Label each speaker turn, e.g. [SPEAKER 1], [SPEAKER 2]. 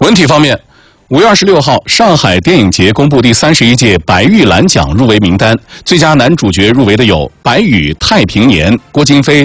[SPEAKER 1] 文体方面，5月26号，上海电影节公布第31届白玉兰奖入围名单，最佳男主角入围的有白宇、太平年、郭京飞、